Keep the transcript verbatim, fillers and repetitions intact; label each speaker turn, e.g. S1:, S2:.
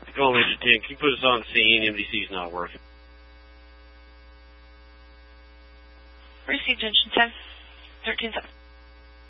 S1: Tacoma Major ten, can you put us on scene? M D C's not working.
S2: Received, engine ten, thirteen seven.